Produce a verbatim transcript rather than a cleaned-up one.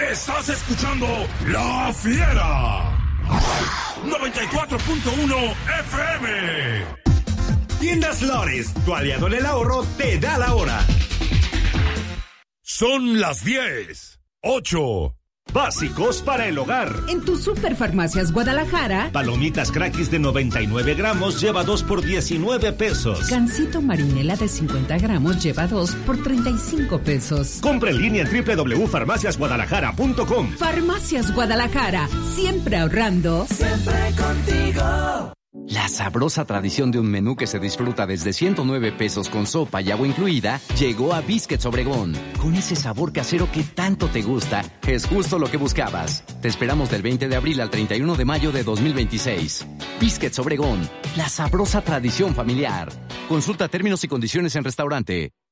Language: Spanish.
Estás escuchando La Fiera. noventa y cuatro punto uno F M. Tiendas Lores, tu aliado en el ahorro, te da la hora. Son las diez. ocho. Básicos para el hogar. En tu Superfarmacias Guadalajara. Palomitas Crackis de noventa y nueve gramos lleva dos por diecinueve pesos. Gansito Marinela de cincuenta gramos lleva dos por treinta y cinco pesos. Compra en línea en doble u doble u doble u punto farmacias guadalajara punto com. Farmacias Guadalajara, siempre ahorrando. Siempre contigo. La sabrosa tradición de un menú que se disfruta desde ciento nueve pesos con sopa y agua incluida llegó a Biscuits Obregón. Con ese sabor casero que tanto te gusta, es justo lo que buscabas. Te esperamos del veinte de abril al treinta y uno de mayo de dos mil veintiséis. Biscuits Obregón, la sabrosa tradición familiar. Consulta términos y condiciones en restaurante.